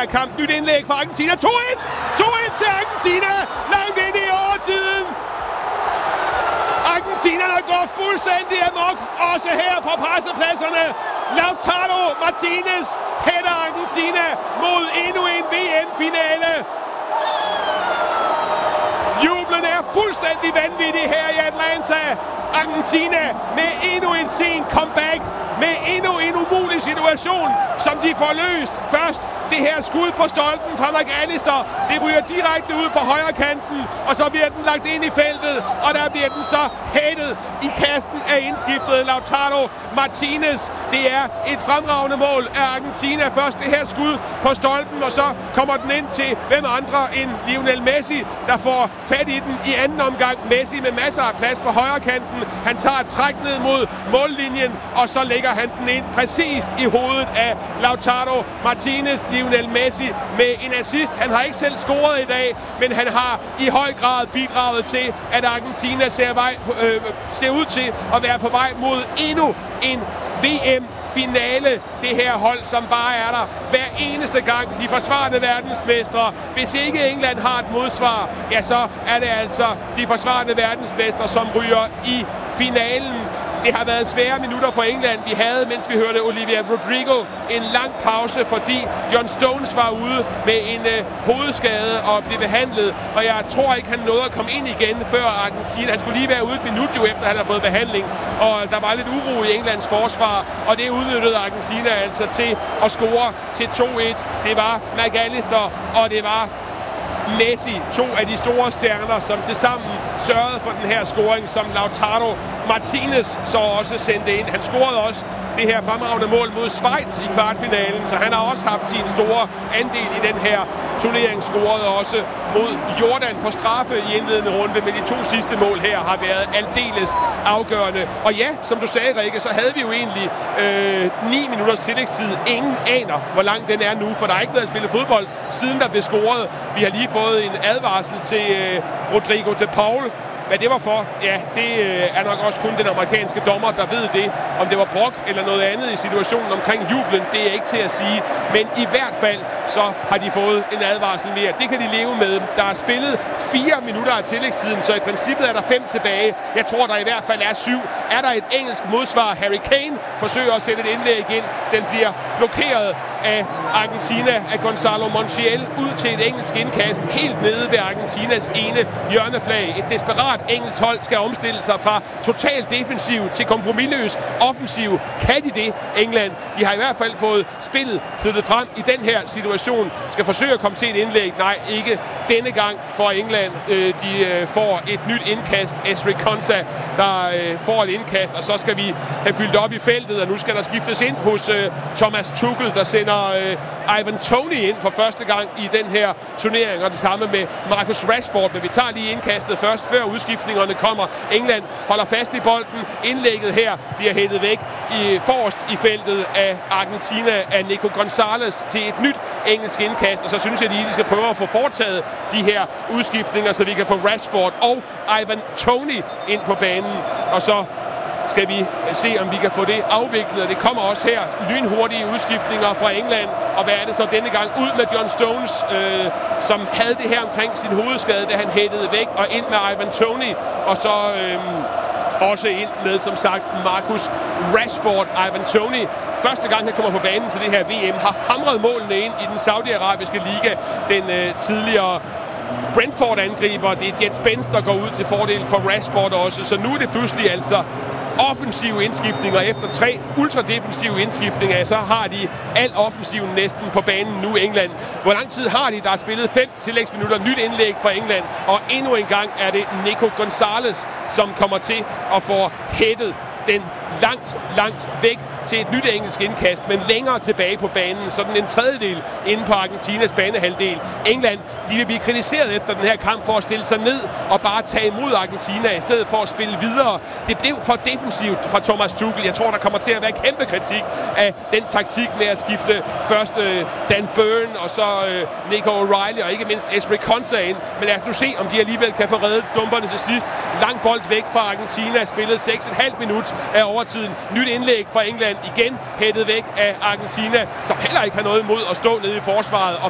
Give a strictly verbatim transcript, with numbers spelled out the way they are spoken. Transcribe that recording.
her kamp. Nyt indlæg fra Argentina. to et! to et til Argentina! Langt ind i overtiden! Argentinerne går fuldstændig amok, også her på pressepladserne. Lautaro Martinez hætter Argentina mod endnu en V M-finale. Jublen er fuldstændig vanvittig her i Atlanta. Argentina med endnu en sen comeback, med endnu en umulig situation, som de får løst. Først det her skud på stolpen fra McAllister. Det ryger direkte ud på højre kanten, og så bliver den lagt ind i feltet, og der bliver den så hættet i kassen af indskiftet Lautaro Martinez. Det er et fremragende mål af Argentina. Først det her skud på stolpen, og så kommer den ind til hvem andre end Lionel Messi, der får fat i den i anden omgang. Messi med masser af plads på højre kanten. Han tager et træk ned mod mållinjen, og så lægger han den ind præcist i hovedet af Lautaro Martinez. Lionel Messi med en assist. Han har ikke selv scoret i dag, men han har i høj grad bidraget til, at Argentina ser, vej, øh, ser ud til at være på vej mod endnu en V M-finale. Det her hold, som bare er der hver eneste gang. De forsvarende verdensmestre. Hvis ikke England har et modsvar, ja, så er det altså de forsvarende verdensmestre, som ryger i finalen. Det har været svære minutter for England. Vi havde, mens vi hørte Olivia Rodrigo, en lang pause, fordi John Stones var ude med en øh, hovedskade og blev behandlet. Og jeg tror ikke, han nåede at komme ind igen før Argentina. Han skulle lige være ude et minut jo efter, han havde fået behandling. Og der var lidt uro i Englands forsvar, og det udnyttede Argentina altså til at score til to et. Det var McAllister, og det var Messi, to af de store stjerner, som tilsammen sørgede for den her scoring, som Lautaro Martinez så også sendte ind. Han scorede også det her fremragende mål mod Schweiz i kvartfinalen, så han har også haft sin store andel i den her turnering. Scorede også mod Jordan på straffe i indledende runde, men de to sidste mål her har været aldeles afgørende. Og ja, som du sagde, Rikke, så havde vi jo egentlig øh, ni minutters tillægstid. Ingen aner, hvor lang den er nu, for der har ikke været spillet fodbold, siden der blev scoret. Vi har lige fået en advarsel til øh, Rodrigo de Paul. Hvad det var for, ja, det øh, er nok også kun den amerikanske dommer, der ved det. Om det var brok eller noget andet i situationen omkring jublen, det er ikke til at sige. Men i hvert fald, så har de fået en advarsel mere. Det kan de leve med. Der er spillet fire minutter af tillægstiden, så i princippet er der fem tilbage. Jeg tror, der i hvert fald er syv. Er der et engelsk modsvar? Harry Kane forsøger at sætte et indlæg ind. Den bliver blokeret af Argentina, af Gonzalo Montiel, ud til et engelsk indkast helt nede ved Argentinas ene hjørneflag. Et desperat engelsk hold skal omstille sig fra total defensiv til kompromisløs offensiv. Kan de det, England? De har i hvert fald fået spillet flyttet frem i den her situation. Skal forsøge at komme til et indlæg? Nej, ikke denne gang for England. De får et nyt indkast. Ezri Konsa, der får et indkast, og så skal vi have fyldt op i feltet, og nu skal der skiftes ind hos Thomas Tuchel, der sender Ivan Toney ind for første gang i den her turnering, og det samme med Marcus Rashford. Men vi tager lige indkastet først, før udskiftningerne kommer. England holder fast i bolden. Indlægget her bliver hættet væk i forrest i feltet af Argentina af Nico Gonzalez til et nyt engelsk indkast. Og så synes jeg lige, de skal prøve at få foretaget de her udskiftninger, så vi kan få Rashford og Ivan Toney ind på banen. Og så skal vi se, om vi kan få det afviklet. Og det kommer også her lynhurtige udskiftninger fra England. Og hvad er det så denne gang? Ud med John Stones, øh, som havde det her omkring sin hovedskade, da han hættede væk, og ind med Ivan Toney. Og så øh, også ind med, som sagt, Marcus Rashford. Ivan Toney, første gang han kommer på banen til det her V M, har hamret målene ind i den saudiarabiske liga. Den øh, tidligere Brentford-angriber. Det er Jet Spence, der går ud til fordel for Rashford også. Så nu er det pludselig altså offensive indskiftninger efter tre ultradefensive indskiftninger, så har de al offensiven næsten på banen nu i England. Hvor lang tid har de? Der er spillet fem tillægsminutter, nyt indlæg fra England, og endnu en gang er det Nico Gonzalez, som kommer til at få hættet den langt, langt væk til et nyt engelsk indkast, men længere tilbage på banen, sådan en tredjedel inde på Argentinas banehalvdel. England, de vil blive kritiseret efter den her kamp for at stille sig ned og bare tage imod Argentina, i stedet for at spille videre. Det blev for defensivt fra Thomas Tuchel. Jeg tror, der kommer til at være kæmpe kritik af den taktik med at skifte først øh, Dan Burn, og så øh, Nico O'Reilly, og ikke mindst Ezri Konsa ind. Men lad os nu se, om de alligevel kan få reddet stumperne til sidst. Lang bold væk fra Argentina, spillet seks komma fem minut af overtiden. Nyt indlæg fra England, igen hættet væk af Argentina, som heller ikke har noget imod at stå nede i forsvaret og